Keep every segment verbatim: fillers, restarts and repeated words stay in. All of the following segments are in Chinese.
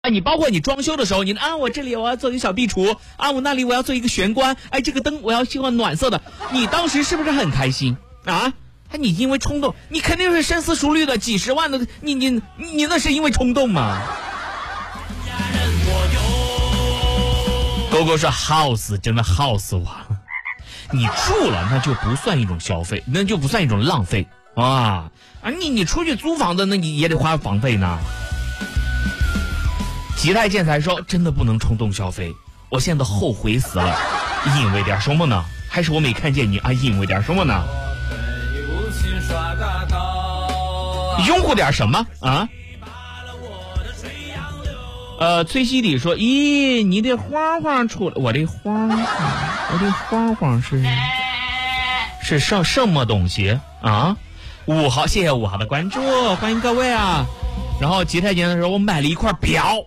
啊，你包括你装修的时候，你啊，我这里我要做一个小壁橱啊，我那里我要做一个玄关，哎，这个灯我要希望暖色的，你当时是不是很开心啊？哎，你因为冲动，你肯定是深思熟虑的，几十万的，你你你你那是因为冲动吗？狗狗说 house 真的 house 我了，你住了那就不算一种消费，那就不算一种浪费啊啊！你你出去租房子，那你也得花房费呢。吉泰建材说真的不能冲动消费，我现在都后悔死了，因为点什么呢？还是我没看见你啊？因为点什么呢？拥护点什么啊？呃，崔西里说，咦，你的花花出来，我的花我的花花是是什什么东西啊？五号，谢谢五号的关注，欢迎各位啊。然后吉泰建的时候，我买了一块表，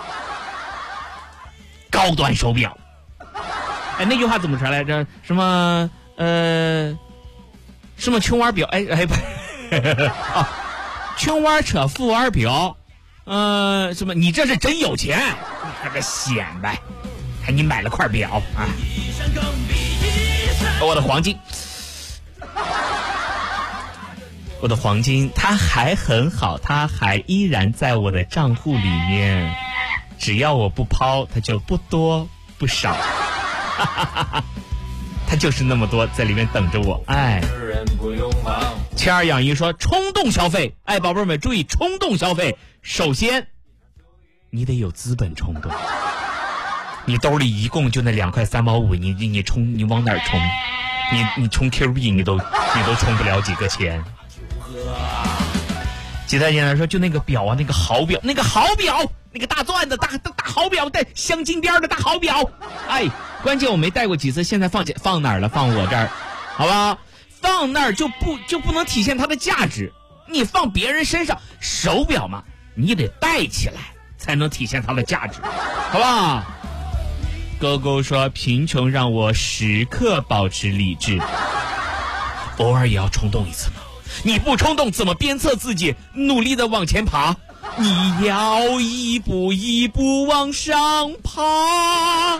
高端手表。哎，那句话怎么传来着？什么呃，什么穷玩表？哎哎不，啊，穷玩车富玩表。呃，什么？你这是真有钱？你还个显摆，还你买了块表啊？我的黄金，我的黄金，它还很好，它还依然在我的账户里面，只要我不抛，它就不多不少，它就是那么多在里面等着我。哎，千儿养一说冲动消费，哎，宝贝们注意，冲动消费。首先，你得有资本冲动。你兜里一共就那两块三毛五，你你你冲，你往哪儿冲？你你充 Q 币，你都你都充不了几个钱。吉他现在说，就那个表啊，那个好表，那个好表，那个大钻的大大大好表，带镶金边的大好表。哎，关键我没戴过几次，现在放放哪儿了？放我这儿，好吧？放那儿就不就不能体现它的价值。你放别人身上，手表嘛。你得戴起来才能体现它的价值，好不好？勾勾说贫穷让我时刻保持理智，偶尔也要冲动一次嘛。你不冲动怎么鞭策自己努力的往前爬？你要一步一步往上爬。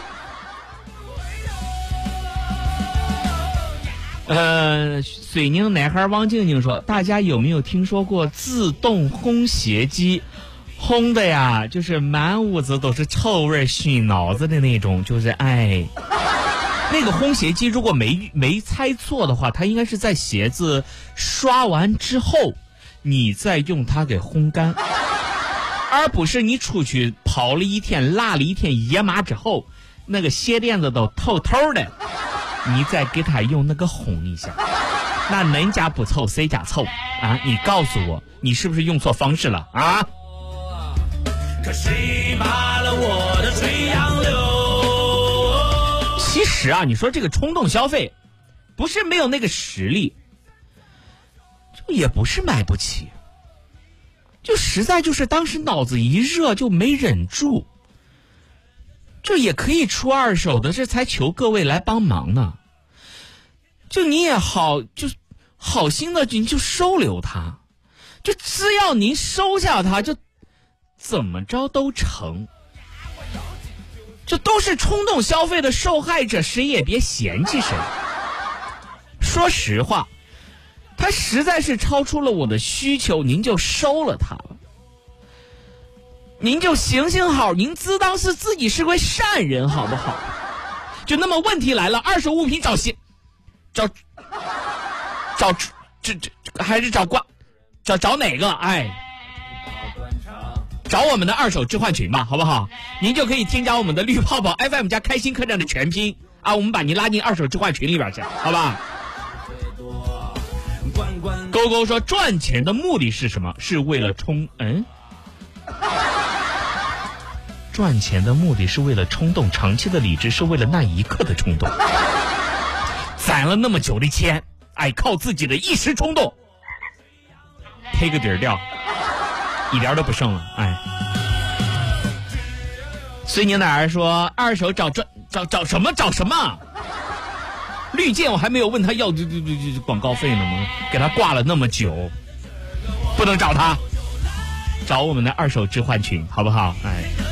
呃，水宁男孩汪静静说，大家有没有听说过自动烘鞋机？烘的呀，就是满屋子都是臭味熏脑子的那种，就是哎，那个烘鞋机如果没没猜错的话，它应该是在鞋子刷完之后，你再用它给烘干，而不是你出去跑了一天拉了一天野马之后，那个鞋垫子都透透的。你再给他用那个烘一下，那人家不臭谁家臭啊？你告诉我，你是不是用错方式了啊？可谁拔了我的水杨柳？其实啊，你说这个冲动消费，不是没有那个实力，就也不是买不起，就实在就是当时脑子一热就没忍住。这也可以出二手的，这才求各位来帮忙呢。就你也好，就好心的您就收留他，就只要您收下他，就怎么着都成。这都是冲动消费的受害者，谁也别嫌弃谁。说实话，他实在是超出了我的需求，您就收了他了。您就行行好，您自当是自己是位善人，好不好？就那么问题来了，二手物品找新，找找这这还是找挂，找找哪个？哎，找我们的二手置换群吧，好不好？您就可以添加我们的绿泡泡 F M 加开心客栈的全拼啊，我们把您拉进二手置换群里边去，好吧？勾勾说赚钱的目的是什么？是为了冲嗯。赚钱的目的是为了冲动，长期的理智是为了那一刻的冲动。攒了那么久的钱，哎，靠自己的一时冲动，黑个底儿掉，一点都不剩了，哎。随宁奶儿说，二手找赚找找什么找什么？绿箭我还没有问他要这这这广告费呢吗？给他挂了那么久，不能找他。 找我们的二手置换群，好不好？哎。